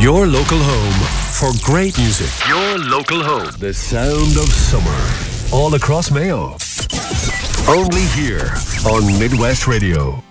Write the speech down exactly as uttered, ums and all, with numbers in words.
Your local home for great music. Your local home. The sound of summer. All across Mayo. Only here on Midwest Radio.